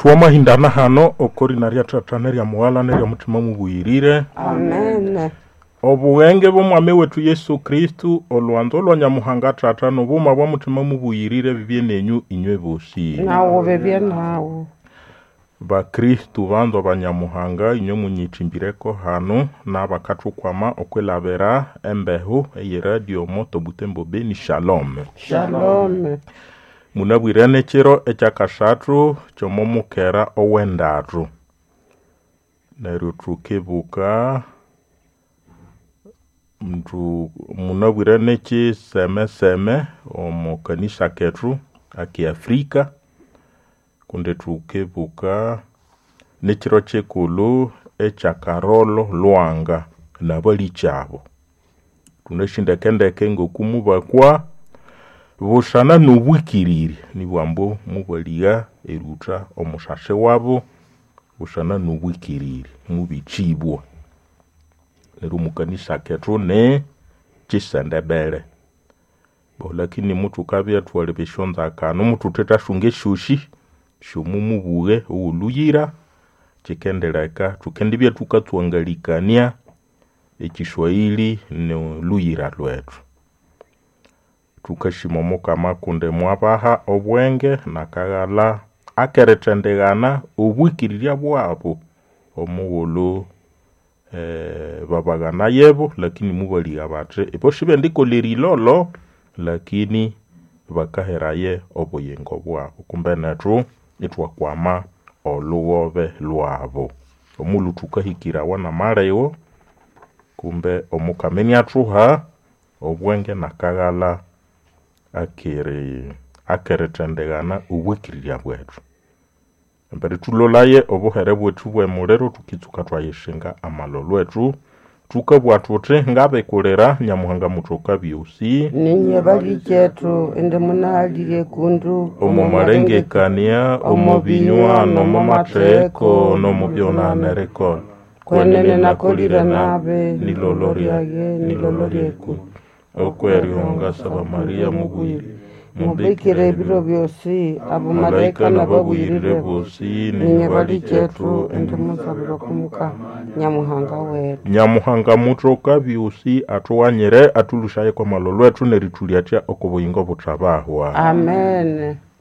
tuoma hindana hano okori naria tataneria mwala neria mutima mubuyirire. Amen. Obuwenge bw'omwami wetu Yesu Kristu olwanzo lwa Nyamuhanga tata nobuma bwa mutima mubuyirire bibye nenyu inywe bosi. Nawo bebye nawo. Ba Kristu banzo banyamuhanga inywe munyichimbireko hano n'abakatukwama okwelabera embeho eye radio moto Butembo Beni. Shalom. Shalom. Munabwirene chiro ekyakashatu kyomomukera owendatu. Neryo tukebuka munabwirene chi seme omu kanisa ketu aki Afrika. Kunde tukebuka nechiro chekulu echakarolo Lwanga nabali chabo. Tunashindekendeke ngokumubakwa bushana nubwikiriri ni bwambo mubaliga eruta omushashe wabo bushana nubwikiriri mubichibwa. Nero mukanisa ketu ne chisendebele. Lakini mutu kabya twalebeshonza kanu mutu tetashunge shushi shumumubuge uluyira chikendeleka tukendibya tukatwangalikania ekishwaili no luyira lwetu. Tukashimomoka makunde mwabaha obwenge nakagala akeretendegana obwikiriria bwabo omuwolo babagana yebo lakini mubali abatre eposhibe ndiko lirilolo lakini bakaheraye obuyengo bwabo kumbe netu itwakwama oluwobe lwabo omulu tukahikira wana marewo kumbe omukamenya tuha obwenge nakagala akeretendegana ubwikiriria bwetu. Mbere tulolaye obuhere bwetu bwemulero tukitsuka twayishinga amalolo etu tukabwatute ngabe kolera Nyamuhanga mutoka byosi ninye bali chetu ende munalire kundu omumarengekania omubinywa nomumateko nomubyonanareko kwenene nakolira nabe nilolorieku okwerionga saba Maria mugwiri mubikire biro byosi abo malaika nababwirire bosi ninye bali chetu ende musabiro kumuka Nyamuhanga wetu Nyamuhanga mutoka byosi atuwanyere atulushaye kwa malolo etu nerituliatia okubuyingo butabahwa. Amen.